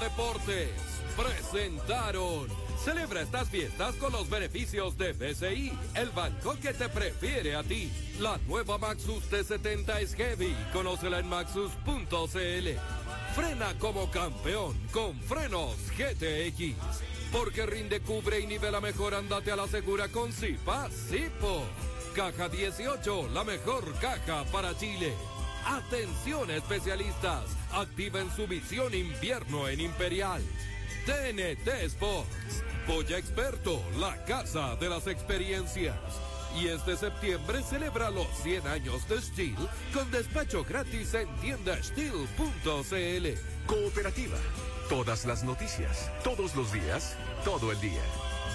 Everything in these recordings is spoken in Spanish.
Deportes presentaron. Celebra estas fiestas con los beneficios de BCI, el banco que te prefiere a ti. La nueva Maxus T70 es heavy. Conócela en maxus.cl. Frena como campeón con frenos GTX. Porque rinde, cubre y nivela mejor, andate a la segura con Sipo. Caja 18, la mejor caja para Chile. Atención especialistas, activen su visión invierno en Imperial. TNT Sports, Polla Experto, la casa de las experiencias. Y este septiembre celebra los 100 años de Steel con despacho gratis en tiendasteel.cl. Cooperativa, todas las noticias, todos los días, todo el día.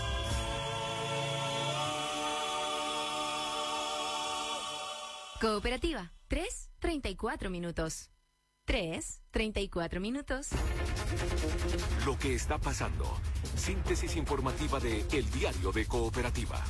Cooperativa, 3:34 minutos. 3:34 minutos. Lo que está pasando. Síntesis informativa de El Diario de Cooperativa.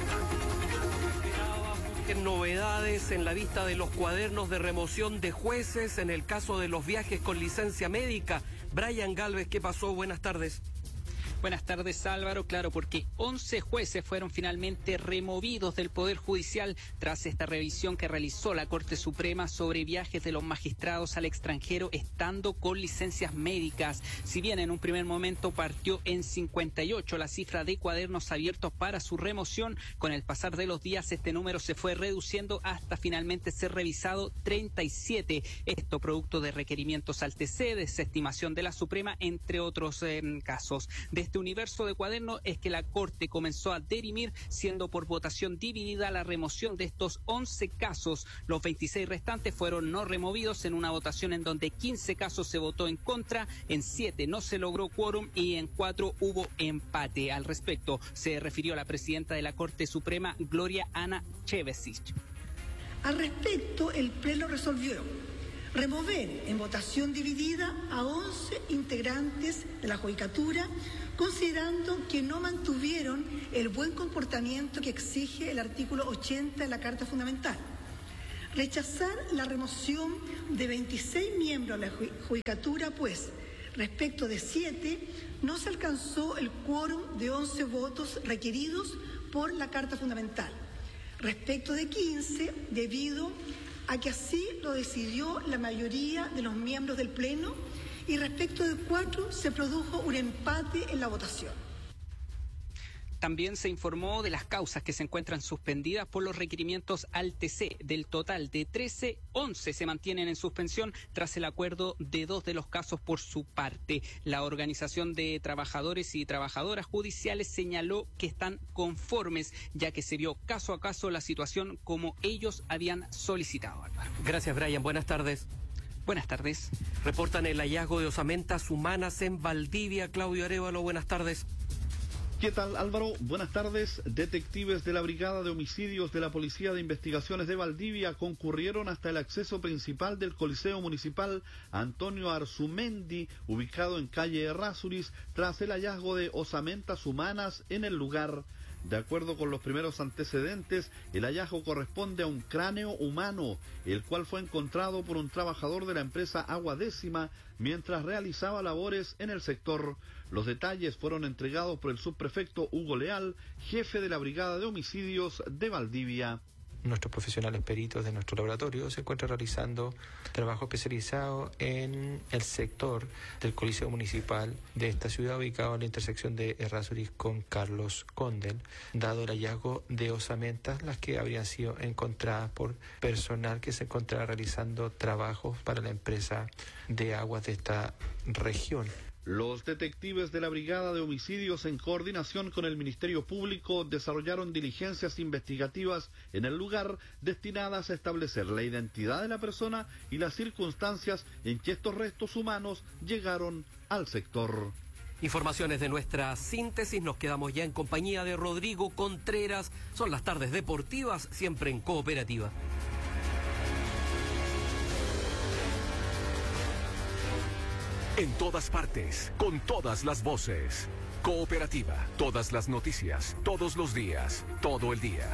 Novedades en la vista de los cuadernos de remoción de jueces en el caso de los viajes con licencia médica. Brian Galvez, ¿qué pasó? Buenas tardes. Buenas tardes, Álvaro. Claro, porque 11 jueces fueron finalmente removidos del Poder Judicial tras esta revisión que realizó la Corte Suprema sobre viajes de los magistrados al extranjero estando con licencias médicas. Si bien en un primer momento partió en 58 la cifra de cuadernos abiertos para su remoción, con el pasar de los días este número se fue reduciendo hasta finalmente ser revisado 37. Esto producto de requerimientos al TC, desestimación de la Suprema, entre otros casos. De este universo de cuadernos es que la Corte comenzó a dirimir, siendo por votación dividida la remoción de estos 11 casos. Los 26 restantes fueron no removidos en una votación en donde 15 casos se votó en contra, en 7 no se logró quórum y en 4 hubo empate. Al respecto se refirió la presidenta de la Corte Suprema, Gloria Ana Chevesich. Al respecto, el Pleno resolvió remover en votación dividida a 11 integrantes de la Judicatura, considerando que no mantuvieron el buen comportamiento que exige el artículo 80 de la Carta Fundamental. Rechazar la remoción de 26 miembros de la Judicatura, pues, respecto de 7, no se alcanzó el quórum de 11 votos requeridos por la Carta Fundamental. Respecto de 15, debido a que así lo decidió la mayoría de los miembros del Pleno, y respecto de 4 se produjo un empate en la votación. También se informó de las causas que se encuentran suspendidas por los requerimientos al TC. Del total de 13, 11 se mantienen en suspensión tras el acuerdo de 2 de los casos por su parte. La Organización de Trabajadores y Trabajadoras Judiciales señaló que están conformes, ya que se vio caso a caso la situación como ellos habían solicitado, Álvaro. Gracias, Brian. Buenas tardes. Buenas tardes. Reportan el hallazgo de osamentas humanas en Valdivia. Claudio Arévalo, buenas tardes. ¿Qué tal, Álvaro? Buenas tardes. Detectives de la Brigada de Homicidios de la Policía de Investigaciones de Valdivia concurrieron hasta el acceso principal del Coliseo Municipal Antonio Arzumendi, ubicado en calle Errázuriz, tras el hallazgo de osamentas humanas en el lugar. De acuerdo con los primeros antecedentes, el hallazgo corresponde a un cráneo humano, el cual fue encontrado por un trabajador de la empresa Agua Décima mientras realizaba labores en el sector. Los detalles fueron entregados por el subprefecto Hugo Leal, jefe de la Brigada de Homicidios de Valdivia. Nuestros profesionales peritos de nuestro laboratorio se encuentran realizando trabajo especializado en el sector del Coliseo Municipal de esta ciudad, ubicado en la intersección de Errázuriz con Carlos Condel, dado el hallazgo de osamentas, las que habrían sido encontradas por personal que se encontraba realizando trabajos para la empresa de aguas de esta región. Los detectives de la Brigada de Homicidios, en coordinación con el Ministerio Público, desarrollaron diligencias investigativas en el lugar destinadas a establecer la identidad de la persona y las circunstancias en que estos restos humanos llegaron al sector. Informaciones de nuestra síntesis. Nos quedamos ya en compañía de Rodrigo Contreras. Son las tardes deportivas, siempre en Cooperativa. En todas partes, con todas las voces. Cooperativa, todas las noticias, todos los días, todo el día.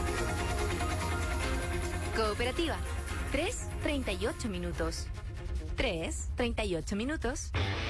Cooperativa, 3:38 minutos. 3:38 minutos.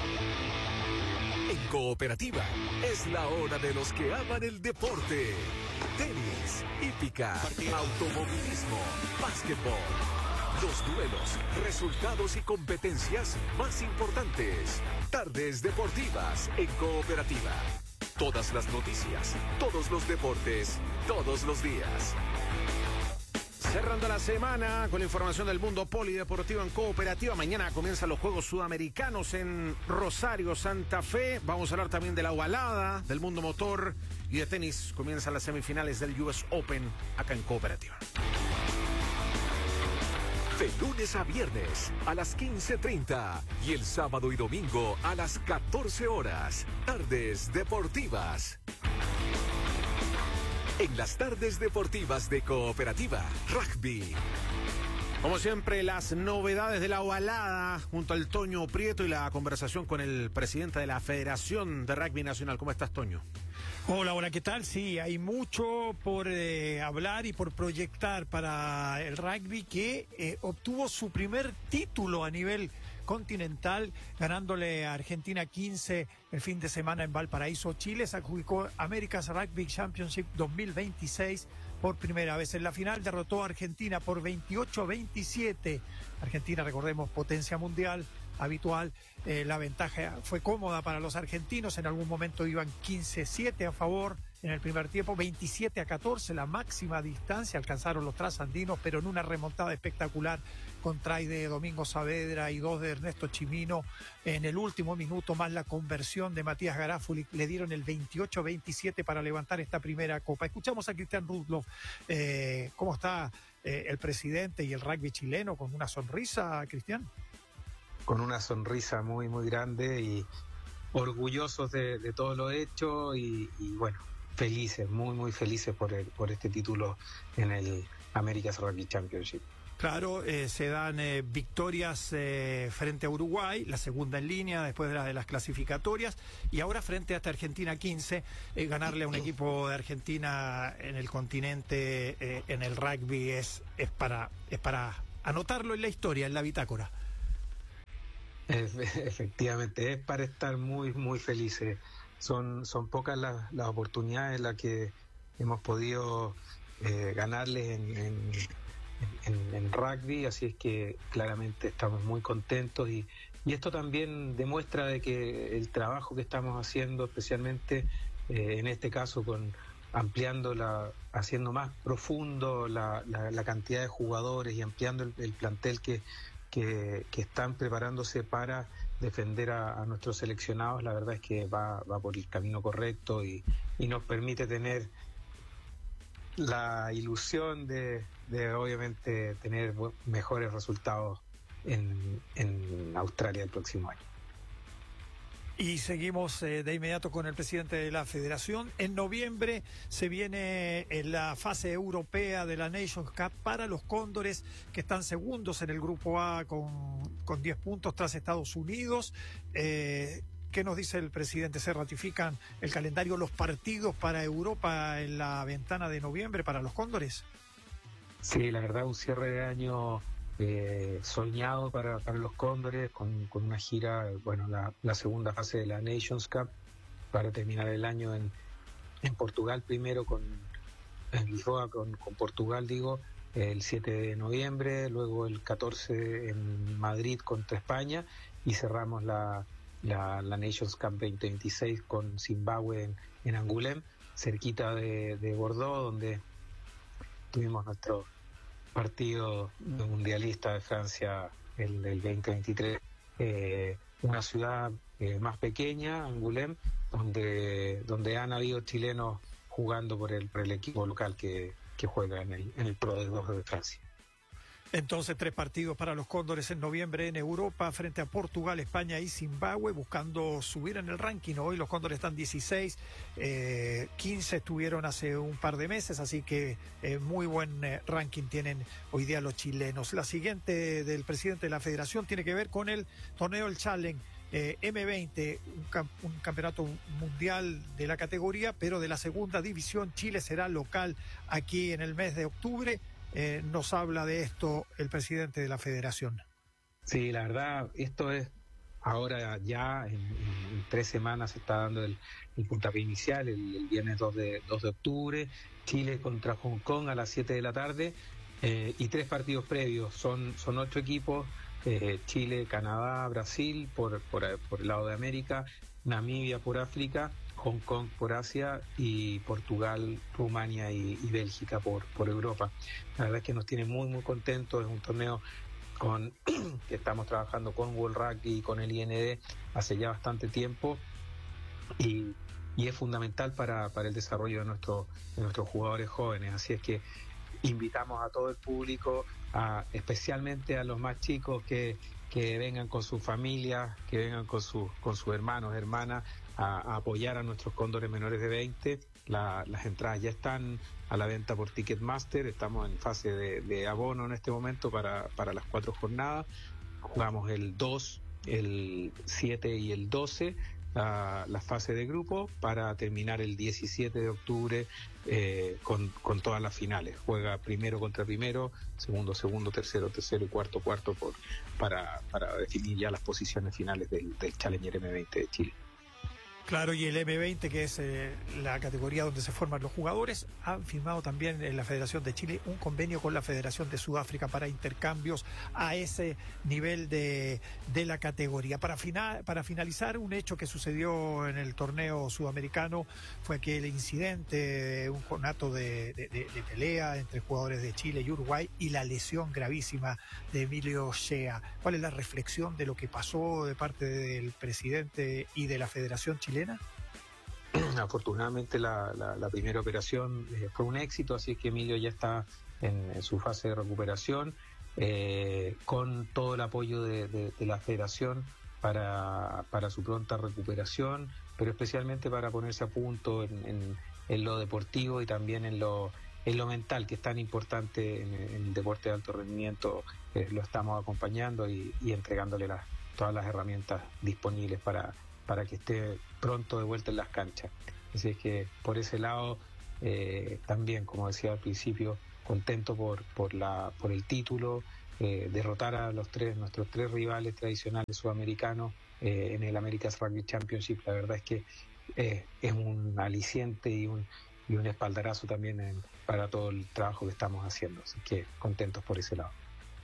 En Cooperativa es la hora de los que aman el deporte. Tenis, hípica, automovilismo, básquetbol. Los duelos, resultados y competencias más importantes. Tardes deportivas en Cooperativa. Todas las noticias, todos los deportes, todos los días. Cerrando la semana con la información del mundo polideportivo en Cooperativa. Mañana comienzan los Juegos Sudamericanos en Rosario, Santa Fe. Vamos a hablar también de la ovalada, del mundo motor y de tenis. Comienzan las semifinales del US Open acá en Cooperativa. De lunes a viernes a las 15:30 y el sábado y domingo a las 14 horas. Tardes deportivas. En las tardes deportivas de Cooperativa, rugby. Como siempre, las novedades de la ovalada junto al Toño Prieto y la conversación con el presidente de la Federación de Rugby Nacional. ¿Cómo estás, Toño? Hola, ¿qué tal? Sí, hay mucho por hablar y por proyectar para el rugby que obtuvo su primer título a nivel continental, ganándole a Argentina 15 el fin de semana en Valparaíso, Chile. Se adjudicó America's Rugby Championship 2026 por primera vez. En la final derrotó a Argentina por 28-27. Argentina, recordemos, potencia mundial habitual. La ventaja fue cómoda para los argentinos. En algún momento iban 15-7 a favor en el primer tiempo, 27-14 la máxima distancia alcanzaron los trasandinos, pero en una remontada espectacular con try de Domingo Saavedra y 2 de Ernesto Chimino en el último minuto, más la conversión de Matías Garafuli, le dieron el 28-27 para levantar esta primera copa. Escuchamos a Cristian Rudloff. ¿Cómo está el presidente y el rugby chileno? ¿Con una sonrisa, Cristian? Con una sonrisa muy, muy grande y orgullosos de todo lo hecho y bueno, felices, muy, muy felices por este título en el America's Rugby Championship. Claro, se dan victorias frente a Uruguay, la segunda en línea después de las clasificatorias, y ahora frente a esta Argentina 15, ganarle a un equipo de Argentina en el continente, en el rugby, es para anotarlo en la historia, en la bitácora. Efectivamente, es para estar muy, muy felices. Son pocas las oportunidades en las que hemos podido ganarles en rugby, así es que claramente estamos muy contentos y esto también demuestra de que el trabajo que estamos haciendo, especialmente en este caso haciendo más profundo la cantidad de jugadores y ampliando el plantel que están preparándose para defender a nuestros seleccionados, la verdad es que va por el camino correcto y nos permite tener la ilusión de obviamente tener mejores resultados en Australia el próximo año. Y seguimos de inmediato con el presidente de la Federación. En noviembre se viene en la fase europea de la Nations Cup para los Cóndores, que están segundos en el grupo A con 10 puntos tras Estados Unidos. ¿Qué nos dice el presidente? ¿Se ratifican el calendario, los partidos para Europa en la ventana de noviembre para los Cóndores? Sí, la verdad, un cierre de año soñado para los Cóndores con una gira, bueno, la segunda fase de la Nations Cup para terminar el año en Portugal primero, en Lisboa con Portugal, el 7 de noviembre, luego el 14 en Madrid contra España y cerramos la Nations Cup 2026 con Zimbabue en Angoulême, cerquita de Bordeaux, donde tuvimos nuestro partido mundialista de Francia el 2023, una ciudad más pequeña, Angoulême, donde han habido chilenos jugando por el equipo local que juega en el Pro D2 de Francia. Entonces 3 partidos para los Cóndores en noviembre en Europa frente a Portugal, España y Zimbabue, buscando subir en el ranking. Hoy los Cóndores están 16, 15 estuvieron hace un par de meses, así que muy buen ranking tienen hoy día los chilenos. La siguiente del presidente de la Federación tiene que ver con el torneo El Challenge M20, un campeonato mundial de la categoría, pero de la segunda división. Chile será local aquí en el mes de octubre. Nos habla de esto el presidente de la Federación. Sí, la verdad, esto es ahora ya en 3 semanas se está dando el puntapié inicial, el viernes 2 de octubre, Chile contra Hong Kong a las 7 de la tarde, y 3 partidos previos, son 8 equipos, Chile, Canadá, Brasil por el lado de América, Namibia por África, Hong Kong por Asia y Portugal, Rumania y Bélgica por Europa. La verdad es que nos tiene muy muy contentos, es un torneo que estamos trabajando con World Rugby y con el IND hace ya bastante tiempo y es fundamental para el desarrollo de nuestros jugadores jóvenes, así es que invitamos a todo el público, especialmente a los más chicos que vengan con sus familias, que vengan con sus hermanos, hermanas, a apoyar a nuestros cóndores menores de 20. Las entradas ya están a la venta por Ticketmaster, estamos en fase de abono en este momento para las 4 jornadas. Jugamos el 2, el 7 y el 12, la fase de grupo, para terminar el 17 de octubre con todas las finales. Juega primero contra primero, segundo, tercero y cuarto para definir ya las posiciones finales del Challenger M20 de Chile. Claro, y el M20, que es la categoría donde se forman los jugadores, han firmado también en la Federación de Chile un convenio con la Federación de Sudáfrica para intercambios a ese nivel de la categoría. Para finalizar, un hecho que sucedió en el torneo sudamericano fue que el incidente, un conato de pelea entre jugadores de Chile y Uruguay y la lesión gravísima de Emilio Shea. ¿Cuál es la reflexión de lo que pasó de parte del presidente y de la Federación chilena? Afortunadamente la primera operación fue un éxito, así que Emilio ya está en su fase de recuperación, con todo el apoyo de la federación para su pronta recuperación, pero especialmente para ponerse a punto en lo deportivo y también en lo mental, que es tan importante en el deporte de alto rendimiento. Lo estamos acompañando y entregándole todas las herramientas disponibles para que esté pronto de vuelta en las canchas. Así es que por ese lado también, como decía al principio, contento por el título, derrotar a nuestros 3 rivales tradicionales sudamericanos en el America's Rugby Championship. La verdad es que es un aliciente y un espaldarazo también para todo el trabajo que estamos haciendo. Así que contentos por ese lado.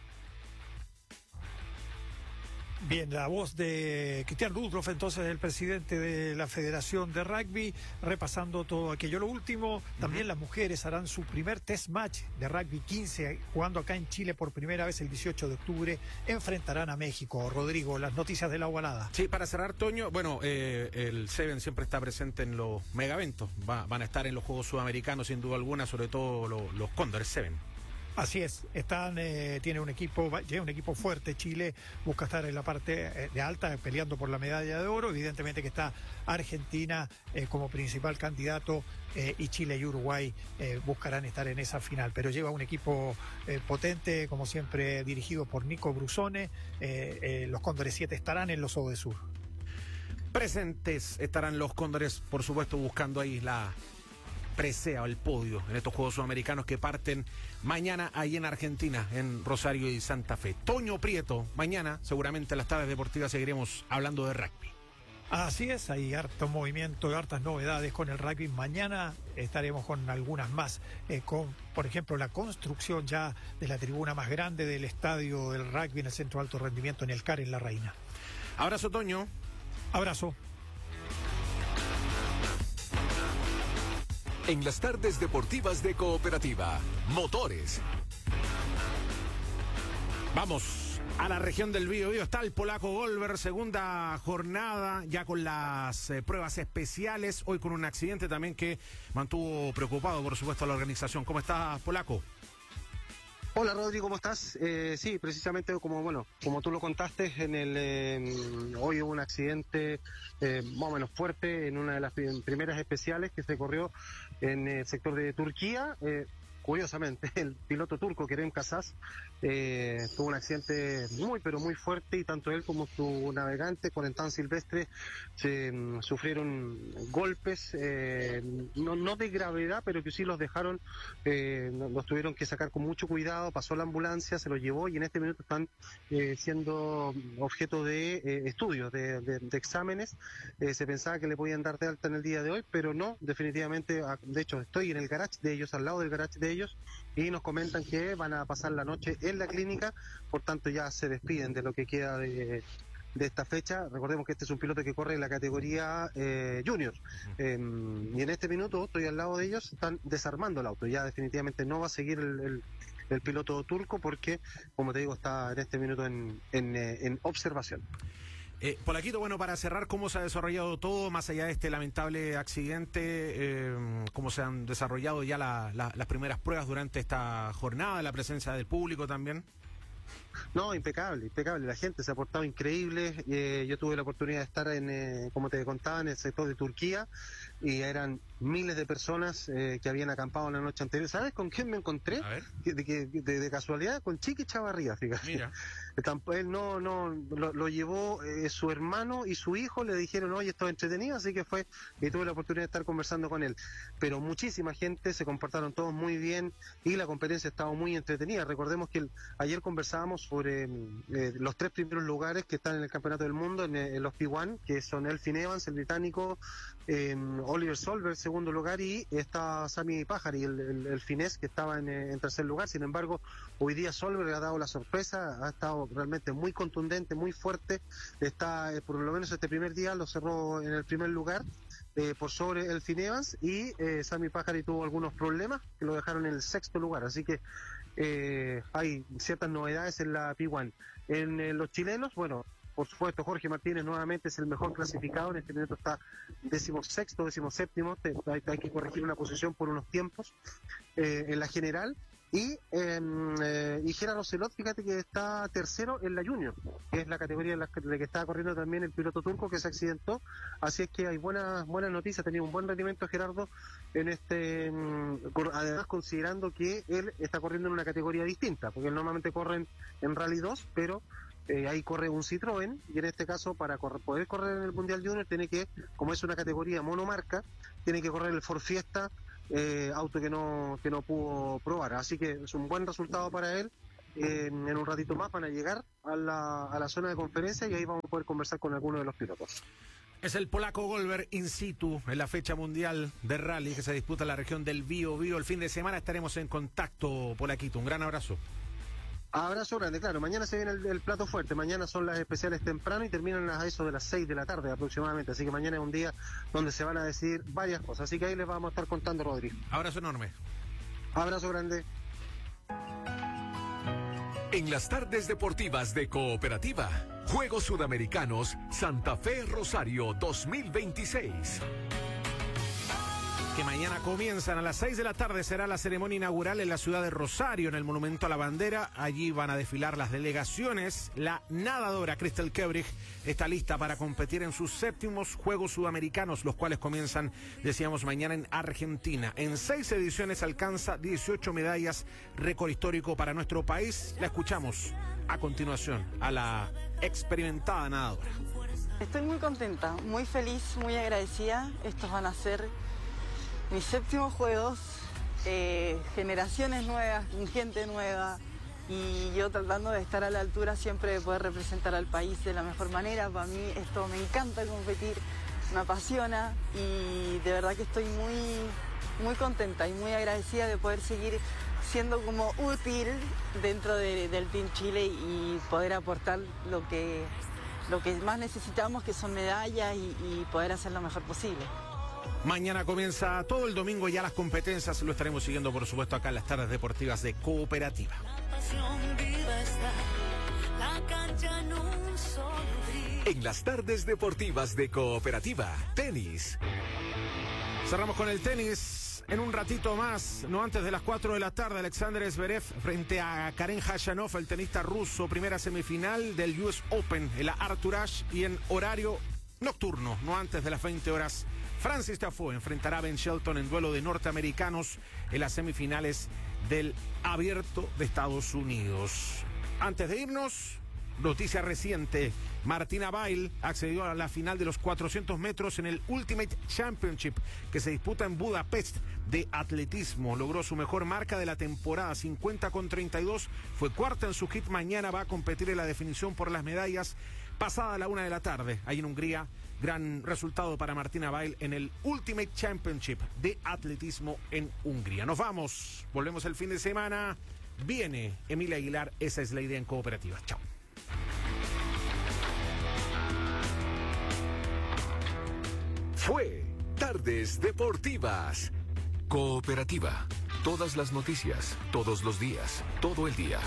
Bien, la voz de Cristian Rudolph, entonces el presidente de la Federación de Rugby, repasando todo aquello. Lo último, también las mujeres harán su primer test match de Rugby 15, jugando acá en Chile por primera vez el 18 de octubre, enfrentarán a México. Rodrigo, las noticias de la Ovalada. Sí, para cerrar, Toño, bueno, el Seven siempre está presente en los megaventos, van a estar en los Juegos Sudamericanos sin duda alguna, sobre todo los Cóndores Seven. Así es, tiene un equipo fuerte. Chile busca estar en la parte de alta, peleando por la medalla de oro. Evidentemente que está Argentina como principal candidato, y Chile y Uruguay buscarán estar en esa final. Pero lleva un equipo potente, como siempre, dirigido por Nico Brusone. Los Cóndores 7 estarán en los Odesur. Presentes estarán los Cóndores, por supuesto, buscando ahí la presea o el podio en estos Juegos Sudamericanos que parten mañana ahí en Argentina, en Rosario y Santa Fe. Toño Prieto, mañana seguramente en las tardes deportivas seguiremos hablando de rugby. Así es, hay harto movimiento, hartas novedades con el rugby. Mañana estaremos con algunas más, con, por ejemplo, la construcción ya de la tribuna más grande del estadio del rugby en el Centro de Alto Rendimiento en el CAR, en La Reina. Abrazo, Toño. Abrazo. En las tardes deportivas de Cooperativa, motores. Vamos a la región del Biobío. Está el polaco Golver, segunda jornada, ya con las pruebas especiales. Hoy con un accidente también que mantuvo preocupado, por supuesto, a la organización. ¿Cómo estás, polaco? Hola, Rodrigo, ¿cómo estás? Sí, precisamente como tú lo contaste, hoy hubo un accidente más o menos fuerte en una de las primeras especiales que se corrió en el sector de Turquía, curiosamente, el piloto turco Kerem Kasaz tuvo un accidente pero muy fuerte, y tanto él como su navegante Corentin Silvestre sufrieron golpes, no de gravedad, pero que sí los dejaron, los tuvieron que sacar con mucho cuidado. Pasó la ambulancia, se los llevó, y en este minuto están siendo objeto de estudios, de exámenes. Se pensaba que le podían dar de alta en el día de hoy, pero no, definitivamente. De hecho, estoy en el garage de ellos, al lado del garage de ellos, y nos comentan que van a pasar la noche en la clínica. Por tanto, ya se despiden de lo que queda de esta fecha. Recordemos que este es un piloto que corre en la categoría junior, y en este minuto estoy al lado de ellos, están desarmando el auto. Ya definitivamente no va a seguir el piloto turco, porque, como te digo, está en este minuto en observación. Polaquito, bueno, para cerrar, ¿cómo se ha desarrollado todo, más allá de este lamentable accidente? ¿Cómo se han desarrollado ya las primeras pruebas durante esta jornada, la presencia del público también? No, impecable. La gente se ha portado increíble. Yo tuve la oportunidad de estar como te contaba, en el sector de Turquía, y eran miles de personas que habían acampado la noche anterior. ¿Sabes con quién me encontré? De casualidad, con Chiqui Chavarría, fíjate. Mira. Él lo llevó su hermano y su hijo, le dijeron, oye, esto es entretenido, así que fue, y tuve la oportunidad de estar conversando con él. Pero muchísima gente, se comportaron todos muy bien, y la competencia estaba muy entretenida. Recordemos que ayer conversábamos sobre los 3 primeros lugares que están en el Campeonato del Mundo, en los P1, que son Elfyn Evans, el británico, Oliver Solberg, segundo lugar, y está Sami Pajari, el finés, que estaba en tercer lugar. Sin embargo, hoy día Solberg ha dado la sorpresa, ha estado realmente muy contundente, muy fuerte. Está, por lo menos este primer día lo cerró en el primer lugar, por sobre Elfyn Evans, y Sami Pajari tuvo algunos problemas que lo dejaron en el 6º lugar. Así que hay ciertas novedades en la P1. En los chilenos, bueno, por supuesto, Jorge Martínez nuevamente es el mejor clasificado. En este momento está 16º, 17º. Hay que corregir una posición por unos tiempos en la general. Y Gerardo Celot, fíjate que está tercero en la Junior, que es la categoría en la que está corriendo también el piloto turco, que se accidentó. Así es que hay buenas noticias. Ha tenido un buen rendimiento Gerardo además, considerando que él está corriendo en una categoría distinta, porque él normalmente corre en Rally 2, pero ahí corre un Citroën, y en este caso, para poder correr en el Mundial Junior, tiene que, como es una categoría monomarca, tiene que correr el Ford Fiesta, auto que no pudo probar. Así que es un buen resultado para él. En un ratito más van a llegar a la zona de conferencia, y ahí vamos a poder conversar con algunos de los pilotos. Es el polaco Goldberg in situ en la fecha mundial de rally que se disputa en la región del Biobío. El fin de semana estaremos en contacto, Polaquito. Un gran abrazo. Abrazo grande, claro. Mañana se viene el plato fuerte. Mañana son las especiales temprano y terminan a eso de las 6 de la tarde aproximadamente. Así que mañana es un día donde se van a decidir varias cosas. Así que ahí les vamos a estar contando, Rodrigo. Abrazo enorme. Abrazo grande. En las tardes deportivas de Cooperativa, Juegos Sudamericanos Santa Fe Rosario 2026. Que mañana comienzan a las 6 de la tarde, será la ceremonia inaugural en la ciudad de Rosario, en el Monumento a la Bandera. Allí van a desfilar las delegaciones. La nadadora Crystal Kebrich está lista para competir en sus 7º Juegos Sudamericanos, los cuales comienzan, decíamos, mañana en Argentina. En 6 ediciones alcanza 18 medallas, récord histórico para nuestro país. La escuchamos a continuación a la experimentada nadadora. Estoy muy contenta, muy feliz, muy agradecida. Estos van a ser mis 7º Juegos, generaciones nuevas, gente nueva, y yo tratando de estar a la altura siempre de poder representar al país de la mejor manera. Para mí esto me encanta competir, me apasiona, y de verdad que estoy muy contenta y muy agradecida de poder seguir siendo como útil dentro del Team Chile y poder aportar lo que más necesitamos, que son medallas, y poder hacer lo mejor posible. Mañana comienza todo el domingo ya las competencias, lo estaremos siguiendo por supuesto acá en las tardes deportivas de Cooperativa. En las tardes deportivas de Cooperativa, tenis. Cerramos con el tenis en un ratito más, no antes de las 4 de la tarde. Alexander Zverev frente a Karen Khachanov, el tenista ruso, primera semifinal del US Open en la Arthur Ashe, y en horario nocturno, no antes de las 20 horas. Francis Tiafoe enfrentará a Ben Shelton en duelo de norteamericanos en las semifinales del Abierto de Estados Unidos. Antes de irnos, noticia reciente. Martina Bail accedió a la final de los 400 metros en el Ultimate Championship que se disputa en Budapest de atletismo. Logró su mejor marca de la temporada, 50,32. Fue cuarta en su hit. Mañana va a competir en la definición por las medallas pasada la 1 de la tarde. Ahí en Hungría, gran resultado para Martina Bail en el Ultimate Championship de atletismo en Hungría. Nos vamos, volvemos el fin de semana. Viene Emilia Aguilar, esa es la idea en Cooperativa. Chao. Fue Tardes Deportivas. Cooperativa. Todas las noticias, todos los días, todo el día.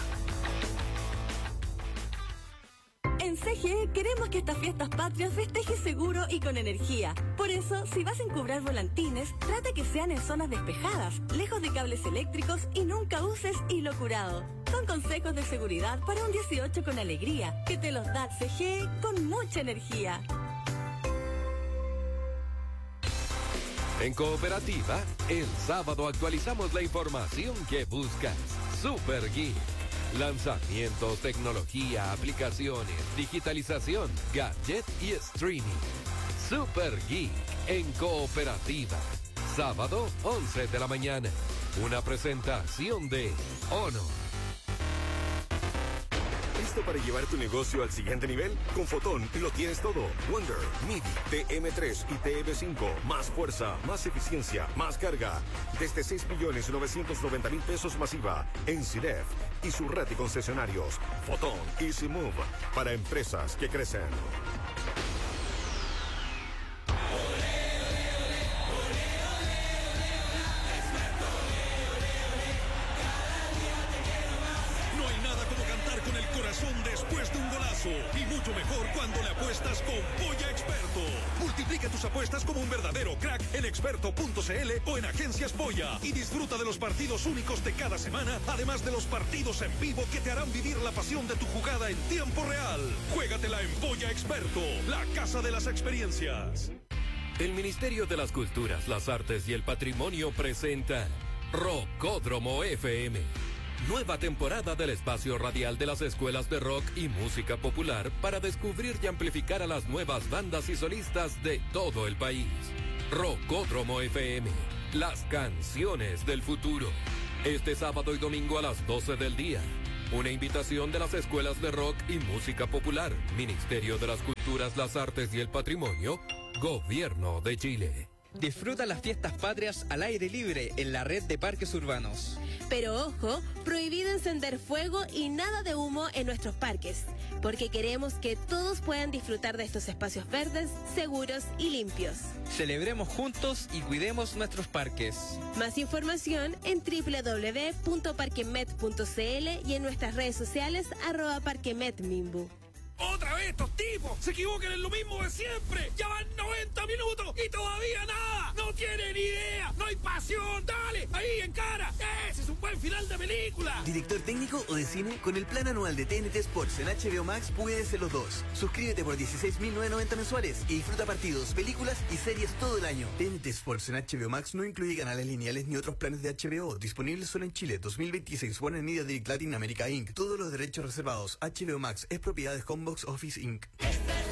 En CGE queremos que estas fiestas patrias festejes seguro y con energía. Por eso, si vas a encubrar volantines, trata que sean en zonas despejadas, lejos de cables eléctricos y nunca uses hilo curado. Son consejos de seguridad para un 18 con alegría, que te los da CGE con mucha energía. En Cooperativa, el sábado actualizamos la información que buscas. Super Geek. Lanzamientos, tecnología, aplicaciones, digitalización, gadget y streaming. Super Geek en Cooperativa. Sábado, 11 de la mañana. Una presentación de Honor. ¿Listo para llevar tu negocio al siguiente nivel? Con Fotón lo tienes todo. Wonder, MIDI, TM3 y TM5. Más fuerza, más eficiencia, más carga. Desde 6.990.000 pesos masiva en CIDEF y su red de concesionarios. Fotón Easy Move para empresas que crecen. Después de un golazo y mucho mejor cuando le apuestas con Polla Experto. Multiplica tus apuestas como un verdadero crack en experto.cl o en Agencias Polla y disfruta de los partidos únicos de cada semana, además de los partidos en vivo que te harán vivir la pasión de tu jugada en tiempo real. Juégatela en Polla Experto, la casa de las experiencias. El Ministerio de las Culturas, las Artes y el Patrimonio presenta Rockódromo FM. Nueva temporada del espacio radial de las escuelas de rock y música popular para descubrir y amplificar a las nuevas bandas y solistas de todo el país. Rockódromo FM, las canciones del futuro. Este sábado y domingo a las 12 del día. Una invitación de las escuelas de rock y música popular, Ministerio de las Culturas, las Artes y el Patrimonio, Gobierno de Chile. Disfruta las fiestas patrias al aire libre en la red de parques urbanos. Pero ojo, prohibido encender fuego y nada de humo en nuestros parques, porque queremos que todos puedan disfrutar de estos espacios verdes, seguros y limpios. Celebremos juntos y cuidemos nuestros parques. Más información en www.parquemet.cl y en nuestras redes sociales @parquemetmimbu. ¡Otra vez estos tipos! ¡Se equivocan en lo mismo de siempre! ¡Ya van 90 minutos y todavía nada! ¡No tienen idea! ¡No hay pasión! ¡Dale! ¡Ahí, en cara! ¡Ese es un buen final de película! ¿Director técnico o de cine? Con el plan anual de TNT Sports en HBO Max puedes ser los dos. Suscríbete por 16.990 mensuales y disfruta partidos, películas y series todo el año. TNT Sports en HBO Max no incluye canales lineales ni otros planes de HBO. Disponibles solo en Chile. 2026. Warner Media Direct Latin America Inc. Todos los derechos reservados. HBO Max es propiedad de Homebox Office Inc.